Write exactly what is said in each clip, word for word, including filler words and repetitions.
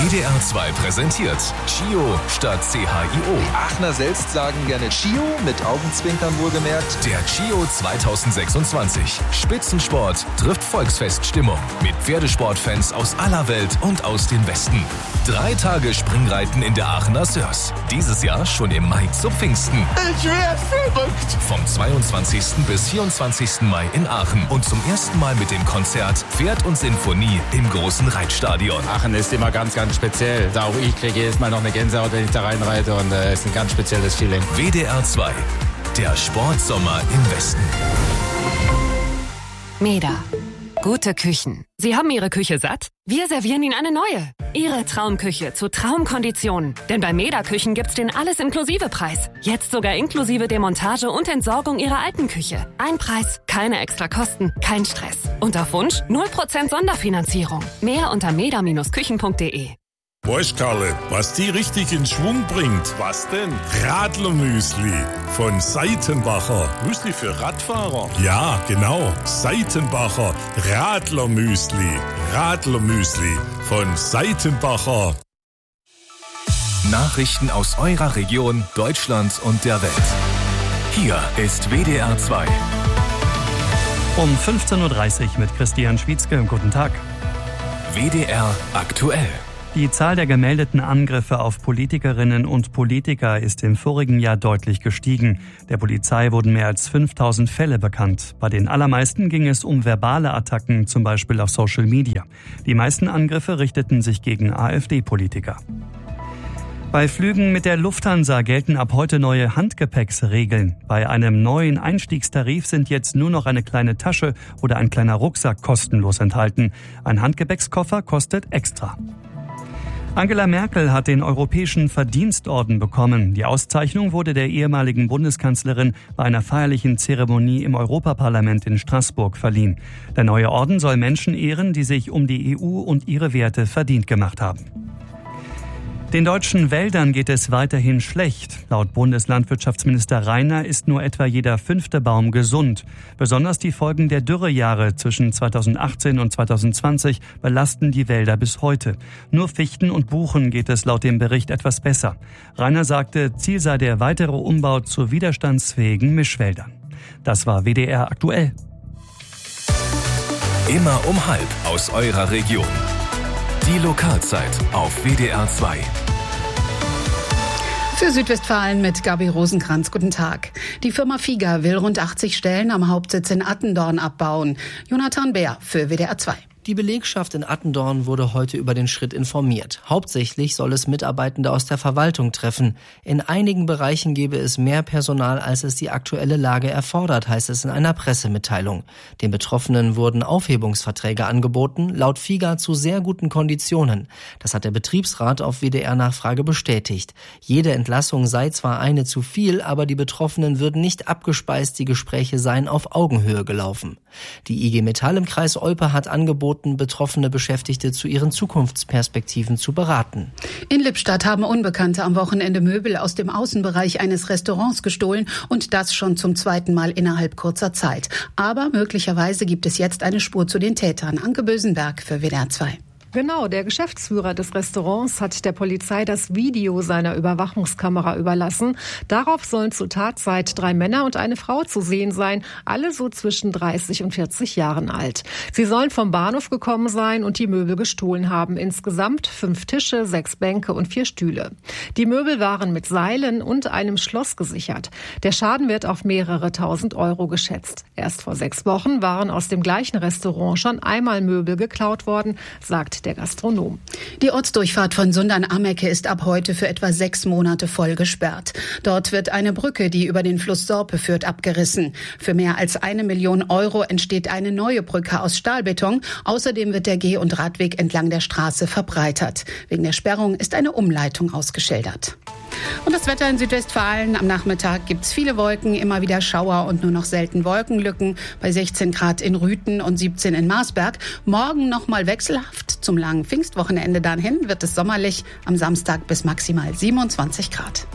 W D R zwei präsentiert Chio statt C H I O. Die Aachener selbst sagen gerne Chio, mit Augenzwinkern wohlgemerkt. Der Chio zwanzig sechsundzwanzig. Spitzensport trifft Volksfeststimmung mit Pferdesportfans aus aller Welt und aus dem Westen. Drei Tage Springreiten in der Aachener Sörs. Dieses Jahr schon im Mai zu Pfingsten. Ich wär verrückt. Vom zweiundzwanzigsten bis vierundzwanzigsten Mai in Aachen. Und zum ersten Mal mit dem Konzert Pferd und Sinfonie im großen Reitstadion. Aachen ist immer ganz, ganz speziell. Da auch ich kriege jedes Mal noch eine Gänsehaut, wenn ich da reinreite. Und es äh, ist ein ganz spezielles Feeling. W D R zwei. Der Sportsommer im Westen. Meda. Gute Küchen. Sie haben Ihre Küche satt? Wir servieren Ihnen eine neue. Ihre Traumküche zu Traumkonditionen. Denn bei Meda Küchen gibt's den Alles-Inklusive-Preis. Jetzt sogar inklusive Demontage und Entsorgung Ihrer alten Küche. Ein Preis, keine extra Kosten, kein Stress. Und auf Wunsch null Prozent Sonderfinanzierung. Mehr unter meda Küchen punkt de. Weißt Karle, was die richtig in Schwung bringt? Was denn? Radlermüsli von Seitenbacher. Müsli für Radfahrer? Ja, genau. Seitenbacher Radlermüsli. Radlermüsli von Seitenbacher. Nachrichten aus eurer Region, Deutschland und der Welt. Hier ist W D R zwei. Um fünfzehn Uhr dreißig mit Christian Schwietzke. Guten Tag. W D R aktuell. Die Zahl der gemeldeten Angriffe auf Politikerinnen und Politiker ist im vorigen Jahr deutlich gestiegen. Der Polizei wurden mehr als fünftausend Fälle bekannt. Bei den allermeisten ging es um verbale Attacken, zum Beispiel auf Social Media. Die meisten Angriffe richteten sich gegen AfD-Politiker. Bei Flügen mit der Lufthansa gelten ab heute neue Handgepäcksregeln. Bei einem neuen Einstiegstarif sind jetzt nur noch eine kleine Tasche oder ein kleiner Rucksack kostenlos enthalten. Ein Handgepäckskoffer kostet extra. Angela Merkel hat den Europäischen Verdienstorden bekommen. Die Auszeichnung wurde der ehemaligen Bundeskanzlerin bei einer feierlichen Zeremonie im Europaparlament in Straßburg verliehen. Der neue Orden soll Menschen ehren, die sich um die E U und ihre Werte verdient gemacht haben. Den deutschen Wäldern geht es weiterhin schlecht. Laut Bundeslandwirtschaftsminister Rainer ist nur etwa jeder fünfte Baum gesund. Besonders die Folgen der Dürrejahre zwischen zweitausendachtzehn und zweitausendzwanzig belasten die Wälder bis heute. Nur Fichten und Buchen geht es laut dem Bericht etwas besser. Rainer sagte, Ziel sei der weitere Umbau zu widerstandsfähigen Mischwäldern. Das war W D R aktuell. Immer um halb aus eurer Region. Die Lokalzeit auf W D R zwei. Für Südwestfalen mit Gabi Rosenkranz. Guten Tag. Die Firma Figa will rund achtzig Stellen am Hauptsitz in Attendorn abbauen. Jonathan Bär für W D R zwei. Die Belegschaft in Attendorn wurde heute über den Schritt informiert. Hauptsächlich soll es Mitarbeitende aus der Verwaltung treffen. In einigen Bereichen gebe es mehr Personal, als es die aktuelle Lage erfordert, heißt es in einer Pressemitteilung. Den Betroffenen wurden Aufhebungsverträge angeboten, laut Figa zu sehr guten Konditionen. Das hat der Betriebsrat auf W D R-Nachfrage bestätigt. Jede Entlassung sei zwar eine zu viel, aber die Betroffenen würden nicht abgespeist, die Gespräche seien auf Augenhöhe gelaufen. Die I G Metall im Kreis Olpe hat angeboten, betroffene Beschäftigte zu ihren Zukunftsperspektiven zu beraten. In Lippstadt haben Unbekannte am Wochenende Möbel aus dem Außenbereich eines Restaurants gestohlen und das schon zum zweiten Mal innerhalb kurzer Zeit. Aber möglicherweise gibt es jetzt eine Spur zu den Tätern. Anke Bösenberg für W D R zwei. Genau, der Geschäftsführer des Restaurants hat der Polizei das Video seiner Überwachungskamera überlassen. Darauf sollen zur Tatzeit drei Männer und eine Frau zu sehen sein, alle so zwischen dreißig und vierzig Jahren alt. Sie sollen vom Bahnhof gekommen sein und die Möbel gestohlen haben. Insgesamt fünf Tische, sechs Bänke und vier Stühle. Die Möbel waren mit Seilen und einem Schloss gesichert. Der Schaden wird auf mehrere tausend Euro geschätzt. Erst vor sechs Wochen waren aus dem gleichen Restaurant schon einmal Möbel geklaut worden, sagt der Gastronom. Die Ortsdurchfahrt von Sundern-Amecke ist ab heute für etwa sechs Monate voll gesperrt. Dort wird eine Brücke, die über den Fluss Sorpe führt, abgerissen. Für mehr als eine Million Euro entsteht eine neue Brücke aus Stahlbeton. Außerdem wird der Geh- und Radweg entlang der Straße verbreitert. Wegen der Sperrung ist eine Umleitung ausgeschildert. Und das Wetter in Südwestfalen. Am Nachmittag gibt's viele Wolken, immer wieder Schauer und nur noch selten Wolkenlücken. Bei sechzehn Grad in Rüthen und siebzehn in Marsberg. Morgen nochmal wechselhaft. Zum langen Pfingstwochenende dann hin wird es sommerlich. Am Samstag bis maximal siebenundzwanzig Grad.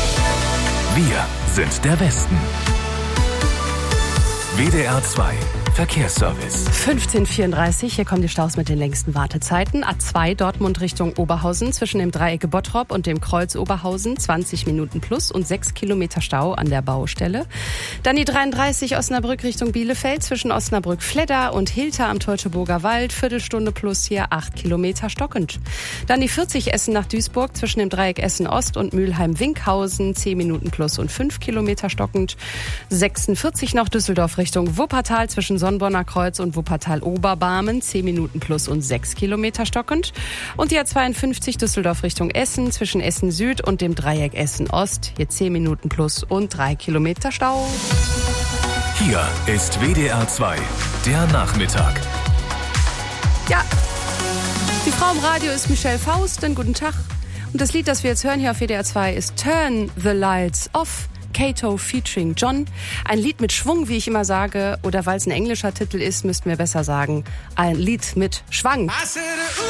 Wir sind der Westen. W D R zwei Verkehrsservice. fünfzehn Uhr vierunddreißig, hier kommen die Staus mit den längsten Wartezeiten. A zwei Dortmund Richtung Oberhausen zwischen dem Dreieck Bottrop und dem Kreuz Oberhausen, zwanzig Minuten plus und sechs Kilometer Stau an der Baustelle. Dann die dreiunddreißig Osnabrück Richtung Bielefeld zwischen Osnabrück-Fledder und Hilter am Teutoburger Wald, Viertelstunde plus hier acht Kilometer stockend. Dann die vierzig Essen nach Duisburg zwischen dem Dreieck Essen Ost und Mülheim-Winkhausen, zehn Minuten plus und fünf Kilometer stockend. sechsundvierzig nach Düsseldorf Richtung Wuppertal zwischen Sonnborner Kreuz und Wuppertal-Oberbarmen, zehn Minuten plus und sechs Kilometer stockend. Und die A zweiundfünfzig Düsseldorf Richtung Essen zwischen Essen Süd und dem Dreieck Essen Ost, hier zehn Minuten plus und drei Kilometer Stau. Hier ist W D R zwei, der Nachmittag. Ja, die Frau im Radio ist Michelle Faust, einen guten Tag. Und das Lied, das wir jetzt hören hier auf W D R zwei, ist Turn the Lights Off. Kato featuring John. Ein Lied mit Schwung, wie ich immer sage, oder weil es ein englischer Titel ist, müssten wir besser sagen, ein Lied mit Schwang.